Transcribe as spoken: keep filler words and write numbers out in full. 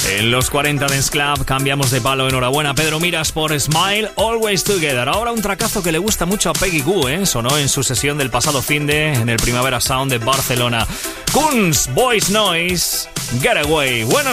En los cuarenta Dance Club cambiamos de palo. Enhorabuena, Pedro Miras, por Smile, Always Together. Ahora un tracazo que le gusta mucho a Peggy Gou, ¿eh? Sonó en su sesión del pasado finde en el Primavera Sound de Barcelona. Kunz, Boys Noise, Getaway. Bueno.